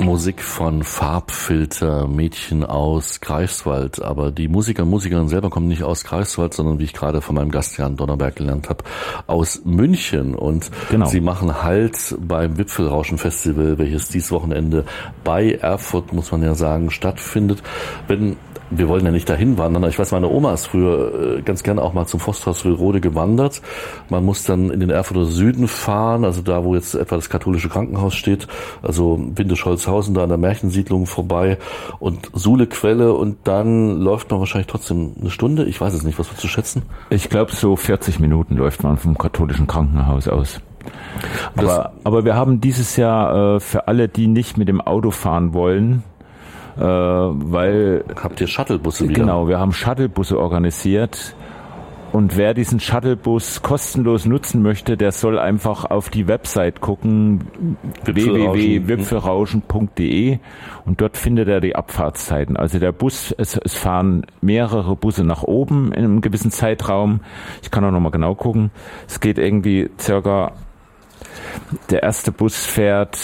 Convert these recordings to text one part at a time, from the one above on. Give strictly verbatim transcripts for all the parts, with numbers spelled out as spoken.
Musik von Farbfilter, Mädchen aus Greifswald. Aber die Musiker und Musikerinnen selber kommen nicht aus Greifswald, sondern wie ich gerade von meinem Gast Jan Donnerberg gelernt habe, aus München. Und genau. Sie machen Halt beim Wipfelrauschen-Festival, welches dieses Wochenende bei Erfurt, muss man ja sagen, stattfindet. Wenn Wir wollen ja nicht dahin wandern. Ich weiß, meine Oma ist früher ganz gerne auch mal zum Forsthaus Rühlrode gewandert. Man muss dann in den Erfurter Süden fahren, also da, wo jetzt etwa das katholische Krankenhaus steht, also Windischholzhausen, da an der Märchensiedlung vorbei und Suhlequelle, und dann läuft man wahrscheinlich trotzdem eine Stunde. Ich weiß es nicht. Was würdest du schätzen? Ich glaube, so vierzig Minuten läuft man vom katholischen Krankenhaus aus. Aber, aber wir haben dieses Jahr äh, für alle, die nicht mit dem Auto fahren wollen, Äh, weil habt ihr Shuttlebusse wieder? Genau, wir haben Shuttlebusse organisiert, und wer diesen Shuttlebus kostenlos nutzen möchte, der soll einfach auf die Website gucken, w w w punkt wipfelrauschen punkt d e, und dort findet er die Abfahrtszeiten. Also der Bus, es, es fahren mehrere Busse nach oben in einem gewissen Zeitraum. Ich kann auch nochmal genau gucken. Es geht irgendwie circa, der erste Bus fährt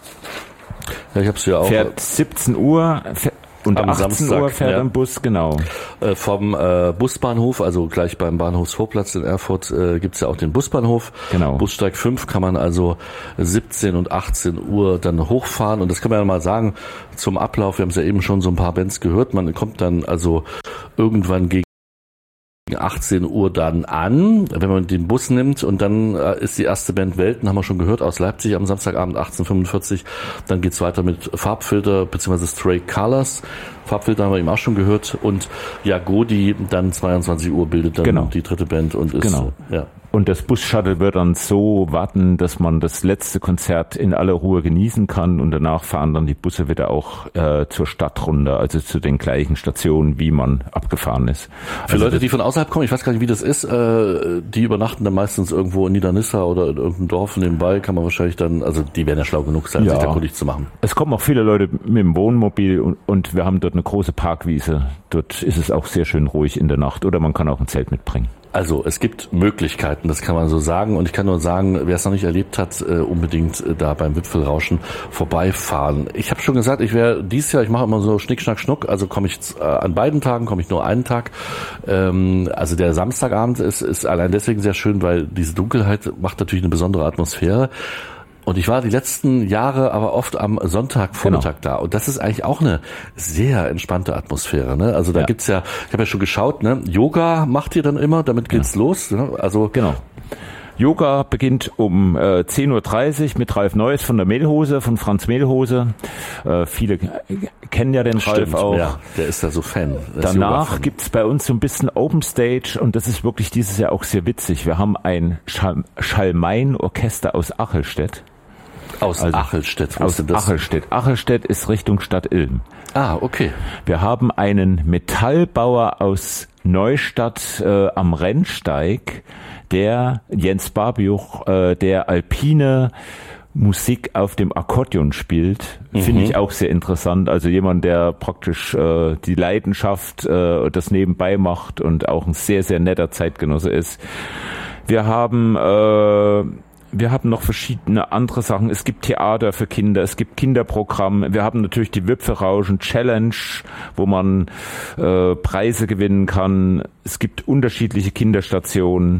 Ja, ich hab's ja auch. Fährt siebzehn Uhr und am achtzehn Samstag, Uhr fährt ja. ein Bus, genau. Äh, vom äh, Busbahnhof, also gleich beim Bahnhofsvorplatz in Erfurt, äh, gibt's ja auch den Busbahnhof. Genau. Bussteig fünf kann man also siebzehn und achtzehn Uhr dann hochfahren. Und das kann man ja mal sagen zum Ablauf. Wir haben es ja eben schon so ein paar Bands gehört. Man kommt dann also irgendwann gegen achtzehn Uhr dann an, wenn man den Bus nimmt, und dann äh, ist die erste Band Welten, haben wir schon gehört, aus Leipzig am Samstagabend achtzehn Uhr fünfundvierzig. Dann geht's weiter mit Farbfilter bzw. Stray Colors. Farbfilter haben wir eben auch schon gehört, und Jagodi dann zweiundzwanzig Uhr bildet dann genau. die dritte Band und ist genau. ja. Und das Bus-Shuttle wird dann so warten, dass man das letzte Konzert in aller Ruhe genießen kann, und danach fahren dann die Busse wieder auch äh, zur Stadt runter, also zu den gleichen Stationen, wie man abgefahren ist. Für also Leute, die von außerhalb kommen, ich weiß gar nicht, wie das ist, äh, die übernachten dann meistens irgendwo in Niedernissa oder in irgendeinem Dorf nebenbei, kann man wahrscheinlich dann, also die werden ja schlau genug sein, ja. sich da kundig zu machen. Es kommen auch viele Leute mit dem Wohnmobil, und, und wir haben dort eine große Parkwiese. Dort ist es auch sehr schön ruhig in der Nacht, oder man kann auch ein Zelt mitbringen. Also es gibt Möglichkeiten, das kann man so sagen, und ich kann nur sagen, wer es noch nicht erlebt hat, äh, unbedingt äh, da beim Wipfelrauschen vorbeifahren. Ich habe schon gesagt, ich wäre dieses Jahr, ich mache immer so Schnick, Schnack, Schnuck, also komme ich äh, an beiden Tagen, komme ich nur einen Tag. Ähm, also der Samstagabend ist, ist allein deswegen sehr schön, weil diese Dunkelheit macht natürlich eine besondere Atmosphäre. Und ich war die letzten Jahre aber oft am Sonntagvormittag genau. da. Und das ist eigentlich auch eine sehr entspannte Atmosphäre. Ne? Also da ja. gibt's ja, ich habe ja schon geschaut, ne? Yoga macht ihr dann immer, damit geht's ja. los. Ne? Also genau. Yoga beginnt um äh, zehn Uhr dreißig mit Ralf Neuss von der Mehlhose, von Franz Mehlhose. Äh, viele kennen ja den Stimmt, Ralf auch. Ja, der ist da so Fan. Danach gibt's bei uns so ein bisschen Open Stage, und das ist wirklich dieses Jahr auch sehr witzig. Wir haben ein Schal- Schalmein-Orchester aus Achelstedt. Aus also Achelstedt. Aus das? Achelstedt. Achelstedt ist Richtung Stadt Ilm. Ah, okay. Wir haben einen Metallbauer aus Neustadt äh, am Rennsteig, der Jens Barbiuch, äh, der alpine Musik auf dem Akkordeon spielt. Mhm. Finde ich auch sehr interessant. Also jemand, der praktisch äh, die Leidenschaft, äh, das nebenbei macht und auch ein sehr, sehr netter Zeitgenosse ist. Wir haben äh, Wir haben noch verschiedene andere Sachen. Es gibt Theater für Kinder, es gibt Kinderprogramm. Wir haben natürlich die Wipfelrauschen Challenge, wo man äh, Preise gewinnen kann. Es gibt unterschiedliche Kinderstationen.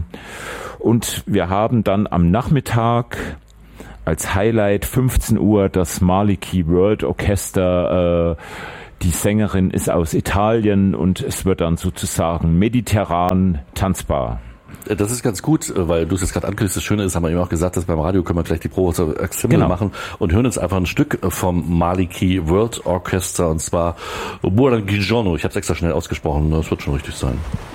Und wir haben dann am Nachmittag als Highlight fünfzehn Uhr das Maliki World Orchester. Äh, die Sängerin ist aus Italien, und es wird dann sozusagen mediterran tanzbar. Das ist ganz gut, weil du es jetzt gerade ankündigst. Das Schöne ist, haben wir eben auch gesagt, dass beim Radio können wir gleich die Probe zur Ensemble genau. machen und hören uns einfach ein Stück vom Maliki World Orchestra, und zwar Buon Giorno. Ich habe es extra schnell ausgesprochen, das wird schon richtig sein.